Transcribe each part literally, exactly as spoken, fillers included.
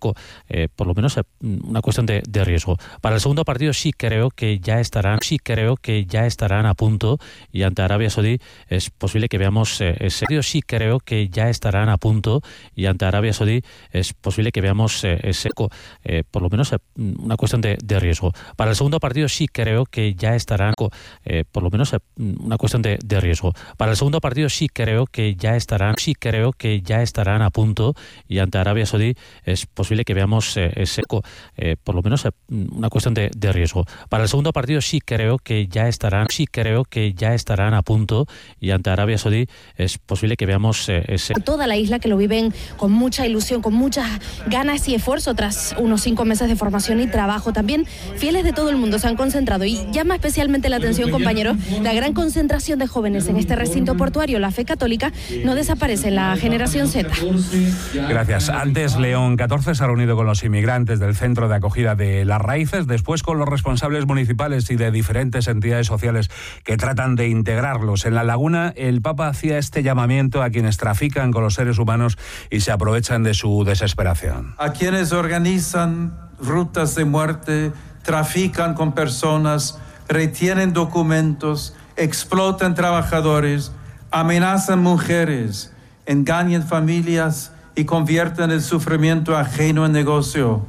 eh, por lo menos una cuestión de, de riesgo. Para el segundo partido sí creo que ya estarán, sí creo que ya estarán a punto, y ante Arabia Saudí es posible que veamos eh, ese partido, sí creo que ya estarán a punto, y ante Arabia Saudí es posible que veamos eh, ese eh, por lo menos una cuestión de, de riesgo. Para el segundo partido sí creo que ya estarán eh, por lo menos una cuestión de, de riesgo. Para el segundo partido sí creo que ya estarán, sí creo que ya estarán a punto, y ante Arabia Saudí es posible que veamos eh, ese eh, por lo menos una cuestión de, de riesgo. Para el segundo partido sí creo que ya estarán, sí creo que ya estarán a punto, y ante Arabia Saudí es posible que veamos eh, ese. Toda la isla que lo viven con mucha ilusión, con muchas ganas y esfuerzo tras unos cinco meses de formación y trabajo. También fieles de todo el mundo se han concentrado, y llama especialmente la atención, compañeros, la gran concentración de jóvenes en este recinto portuario. La fe católica no desaparece en la generación Z. Gracias. Antes León catorce se ha reunido con los inmigrantes del centro de acogida de Las Raíces, después con los responsables municipales y de diferentes entidades sociales que tratan de integrarlos. En La Laguna, el Papa hacía este llamamiento a quienes trafican con los seres humanos y se aprovechan de su desesperación. A quienes organizan rutas de muerte, trafican con personas, retienen documentos, explotan trabajadores, amenazan mujeres, engañan familias y convierten el sufrimiento ajeno en negocio.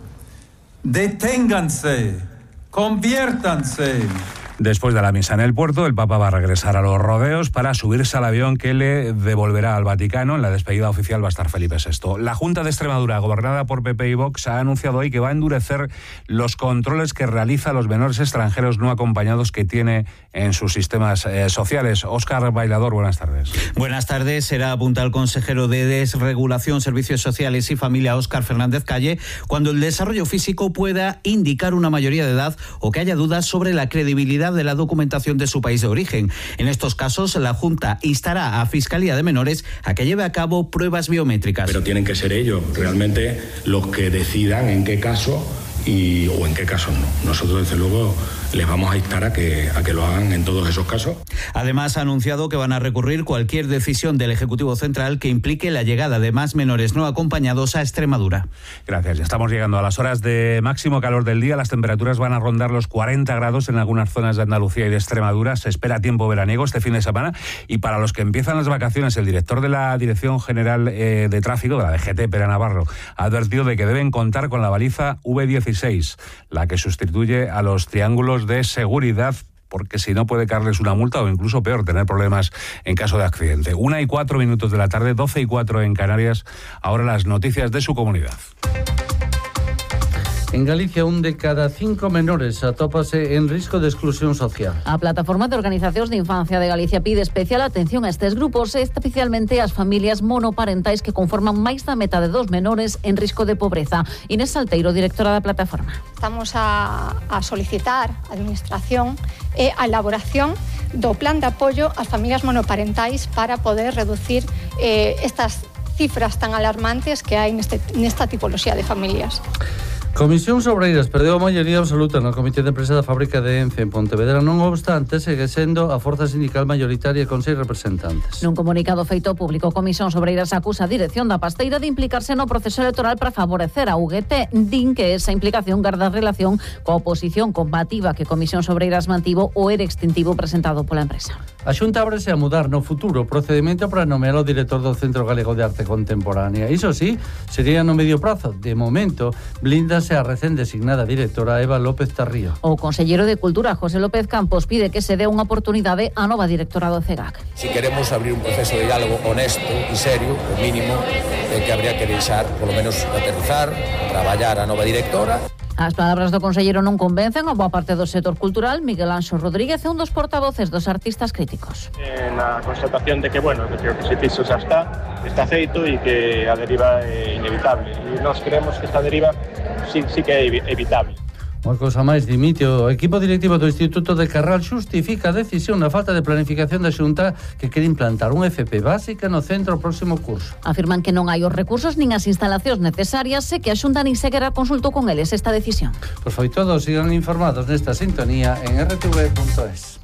Deténganse, conviértanse. Después de la misa en el puerto, el Papa va a regresar a los rodeos para subirse al avión que le devolverá al Vaticano. En la despedida oficial va a estar Felipe sexto. La Junta de Extremadura, gobernada por P P y Vox, ha anunciado hoy que va a endurecer los controles que realiza a los menores extranjeros no acompañados que tiene en sus sistemas eh, sociales. Óscar Bailador, buenas tardes. Buenas tardes. Será apunta el consejero de Desregulación, Servicios Sociales y Familia, Óscar Fernández Calle, cuando el desarrollo físico pueda indicar una mayoría de edad o que haya dudas sobre la credibilidad de la documentación de su país de origen. En estos casos, la Junta instará a Fiscalía de Menores a que lleve a cabo pruebas biométricas. Pero tienen que ser ellos realmente los que decidan en qué caso y o en qué casos no. Nosotros, desde luego, les vamos a instar a que, a que lo hagan en todos esos casos. Además, ha anunciado que van a recurrir cualquier decisión del Ejecutivo Central que implique la llegada de más menores no acompañados a Extremadura. Gracias. Ya estamos llegando a las horas de máximo calor del día. Las temperaturas van a rondar los cuarenta grados en algunas zonas de Andalucía y de Extremadura. Se espera tiempo veraniego este fin de semana. Y para los que empiezan las vacaciones, el director de la Dirección General eh, de Tráfico, de la D G T, Pere Navarro, ha advertido de que deben contar con la baliza V dieciséis, la que sustituye a los triángulos de seguridad, porque si no puede caerles una multa o incluso peor, tener problemas en caso de accidente. Una y cuatro minutos de la tarde, doce y cuatro en Canarias. Ahora las noticias de su comunidad. En Galicia, un de cada cinco menores atópase en risco de exclusión social. A Plataforma de Organizacións de Infancia de Galicia pide especial atención a estes grupos, especialmente ás familias monoparentais que conforman máis da metade dos menores en risco de pobreza. Inés Salteiro, directora da plataforma. Estamos a, a solicitar a Administración e a elaboración do plan de apoio ás familias monoparentais para poder reducir eh, estas cifras tan alarmantes que hai neste, nesta tipoloxía de familias. Comisións Obreiras perdeu a maioría absoluta no Comité de Empresa da Fábrica de Ence en Pontevedra. Non obstante, segue sendo a forza sindical mayoritaria con seis representantes. Nun comunicado feito público, Comisións Obreiras acusa a dirección da pasteira de implicarse no proceso electoral para favorecer a U G T. Din que esa implicación garda relación coa oposición combativa que Comisións Obreiras mantivo o era extintivo presentado pola empresa. A Xunta ábrese a mudar no futuro o procedimento para nomear o director do Centro Galego de Arte Contemporánea. Iso sí, sería no medio prazo. De momento, blinda a recén designada directora Eva López Tarrío. O conselleiro de Cultura, José López Campos, pide que se dé unha oportunidade á nova directora do C E G A C. Si queremos abrir un proceso de diálogo honesto e serio, o mínimo é que habría que deixar, polo menos, aterrizar, traballar a nova directora. As palabras do conselleiro non convencen a boa parte do sector cultural. Miguel Anxo Rodríguez é un dos portavoces dos artistas críticos. En a constatación de que, bueno, que o que se fixo xa está, está feito e que a deriva é inevitable. E nós creemos que esta deriva sí, sí que é evitable. Unha cousa máis, dimite o equipo directivo do Instituto de Carral xustifica a decisión na falta de planificación da Xunta que quere implantar un F P básica no centro próximo curso. Afirman que non hai os recursos nin as instalacións necesarias e que a Xunta nin sequera consultou con eles esta decisión. Pois foi todo, sigan informados nesta sintonía en r t v punto es.